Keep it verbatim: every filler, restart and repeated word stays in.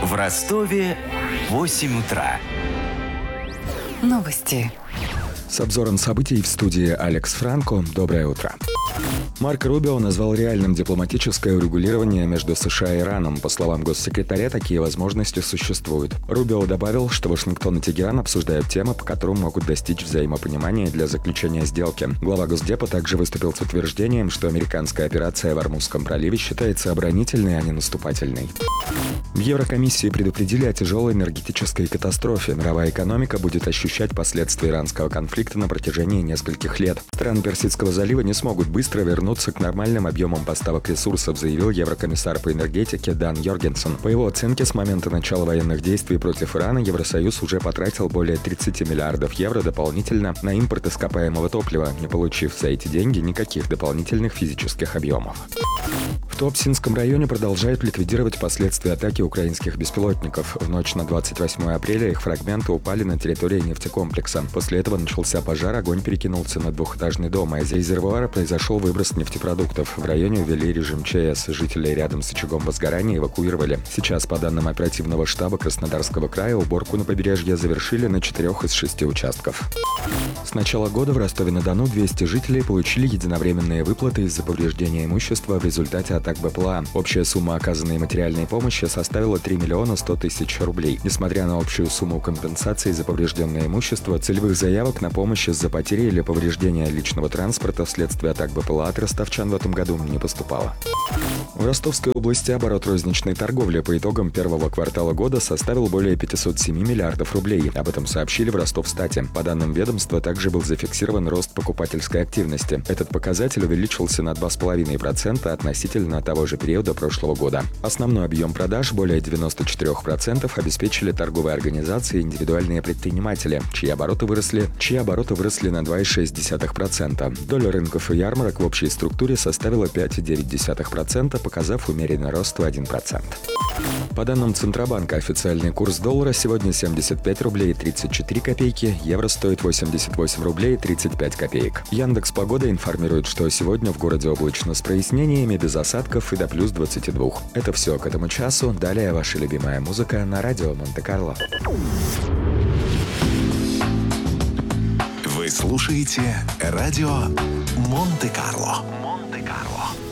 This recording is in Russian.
В Ростове восемь утра. Новости. С обзором событий в студии Алекс Франко. Доброе утро. Марко Рубио назвал реальным дипломатическое урегулирование между США и Ираном. По словам госсекретаря, такие возможности существуют. Рубио добавил, что Вашингтон и Тегеран обсуждают темы, по которым могут достичь взаимопонимания для заключения сделки. Глава Госдепа также выступил с утверждением, что американская операция в Ормузском проливе считается оборонительной, а не наступательной. В Еврокомиссии предупредили о тяжелой энергетической катастрофе. Мировая экономика будет ощущать последствия иранского конфликта на протяжении нескольких лет. Страны Персидского залива не смогут быстро вернуться к нормальным объемам поставок ресурсов, заявил еврокомиссар по энергетике Дан Йоргенсен. По его оценке, с момента начала военных действий против Ирана Евросоюз уже потратил более тридцать миллиардов евро дополнительно на импорт ископаемого топлива, не получив за эти деньги никаких дополнительных физических объемов. В Туапсинском районе продолжают ликвидировать последствия атаки украинских беспилотников. В ночь на двадцать восьмое апреля их фрагменты упали на территории нефтекомплекса. После этого начался пожар, огонь перекинулся на двухэтажный дом, а из резервуара произошел выброс нефтепродуктов. В районе ввели режим ЧС. Жителей рядом с очагом возгорания эвакуировали. Сейчас, по данным оперативного штаба Краснодарского края, уборку на побережье завершили на четырех из шести участков. С начала года в Ростове-на-Дону двести жителей получили единовременные выплаты из-за повреждения имущества в результате атак БПЛА. Общая сумма оказанной материальной помощи составила три миллиона сто тысяч рублей. Несмотря на общую сумму компенсации за поврежденное имущество, целевых заявок на помощь из-за потери или повреждения личного транспорта вследствие атак БПЛА от ростовчан в этом году не поступало. В Ростовской области оборот розничной торговли по итогам первого квартала года составил более пятьсот семь миллиардов рублей. Об этом сообщили в Ростовстате. По данным ведомства, также был зафиксирован рост покупательской активности. Этот показатель увеличился на два с половиной процента относительно того же периода прошлого года. Основной объем продаж, более девяносто четыре процента, обеспечили торговые организации и индивидуальные предприниматели, чьи обороты выросли, чьи обороты выросли на два целых шесть десятых процента. Доля рынков и ярмарок в общей структуре составила пять целых девять десятых процента, показав умеренный рост в один процент. По данным Центробанка, официальный курс доллара сегодня семьдесят пять рублей тридцать четыре копейки, евро стоит восемьдесят восемь рублей тридцать пять копеек. Яндекс.Погода информирует, что сегодня в городе облачно с прояснениями, без осадков и до плюс двадцати двух. Это все к этому часу. Далее ваша любимая музыка на радио Монте-Карло. Вы слушаете радио Монте-Карло. Монте-Карло.